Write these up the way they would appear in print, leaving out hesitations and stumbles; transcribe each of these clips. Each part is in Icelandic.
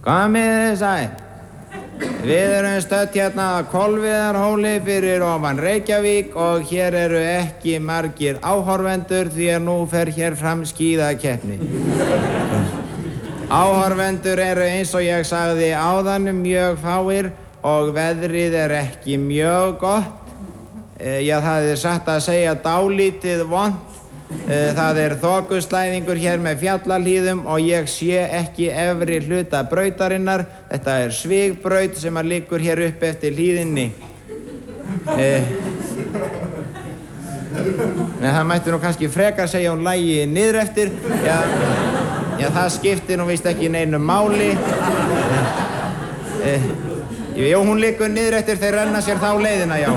Komið sæl. Við erum stödd hérna að Kolviðarhóli fyrir ofan Reykjavík og hér eru ekki margir áhorfendur því að nú fer hér fram skíðakeppni. Áhorfendur eru eins og ég sagði áðan mjög fáir og veðrið er ekki mjög gott. Já, það er satt að segja dálítið vont. Það er þokuslæðingur hér með fjallahlíðum og ég sé ekki efri hluta brautarinnar. Þetta er svigbraut sem liggur hér upp eftir hlíðinni. Það mætti nú kannski frekar segja hún lægi niður eftir. Já, það skiptir nú víst ekki neinu máli. Jú, hún liggur niður eftir þeir renna sér þá leiðina, já.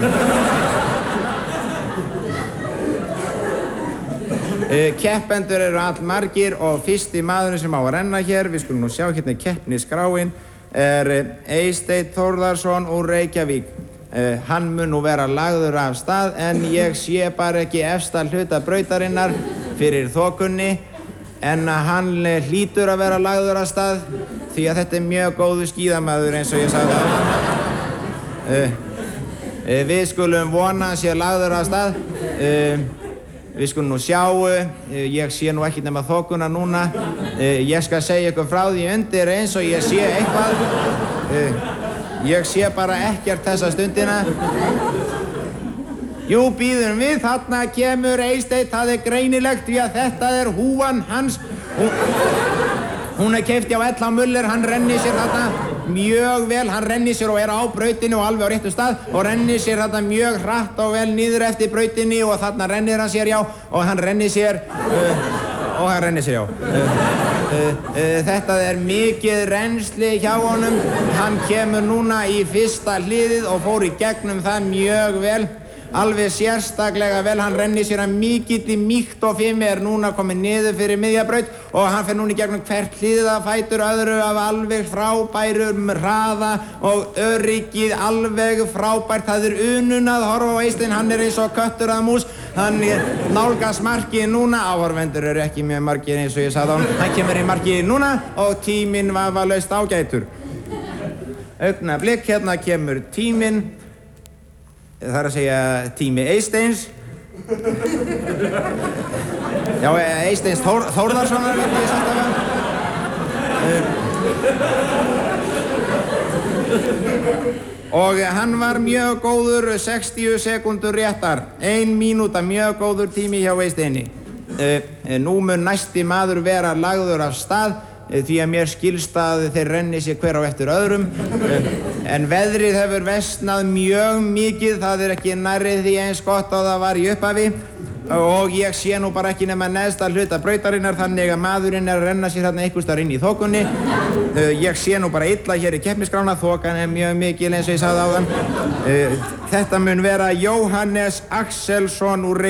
Keppendur eru allmargir og fyrsti maðurinn sem á að renna hér, við skulum nú sjá hérna keppnisskráin, er Eysteinn Þórðarson úr Reykjavík. Hann mun nú vera lagður af stað en ég sé bara ekki efsta hluta brautarinnar fyrir þokunni en hann hlýtur að vera lagður af stað því að þetta er mjög góður skíðamaður eins og ég sagði áðan. Við skulum vona að sé lagður af stað. Við skulum nú sjá, ég sé nú ekki nema þokuna núna. Ég skal segja ykkur frá því undir eins og ég sé eitthvað. Ég sé bara ekkert þessa stundina. Jú, bíðum við, þarna kemur Eysteinn, það er greinilegt því að þetta er húfan hans. Hún er keypt hjá Ella Müller, hann rennir sér þarna mjög vel, hann rennir sér og er á brautinni og alveg á réttum stað og rennir sér þarna mjög hratt og vel niður eftir brautinni og þarna rennir hann sér, já, og hann rennir sér, já. Þetta er mikið rennsli hjá honum, hann kemur núna í fyrsta hliðið og fór í gegnum það mjög vel. Alveg sérstaklega vel, hann rennir sér að mikilli mýkt og fimi er núna komið niður fyrir miðjabraut og hann fer núna í gegnum hvert hliða fætur öðru af alveg frábærum hraða og öryggið alveg frábært. Það er unun að horfa á Eysteinn, hann er eins og köttur að mús. Hann nálgast markið núna, áhorfendur eru ekki mjög margir eins og ég sagði á hann. Hann kemur í markið núna og tíminn vafalaust ágætur. Augnablik, hérna kemur tíminn. Það er að segja tími Eysteins. Já, Eysteins Þórðarssonar vildi ég sagt af hann. Og hann var mjög góður, 60 sekúndur réttar. 1 mínúta, mjög góður tími hjá Eysteini. Nú mun næsti maður vera lagður af stað því að mér skilst að þeir renni sér hver á eftir öðrum. En veðrið hefur versnað mjög mikið, það er ekki nærri því eins gott og það var í upphafi og ég sé nú bara ekki nema neðsta hluta brautarinnar þannig að maðurinn er að renna sér þarna einhvers staðar inn í þokunni. Ég sé nú bara illa hér í keppnisskrána, þokan er mjög mikil eins og ég sagði áðan. Þetta mun vera Jóhannes Axelsson úr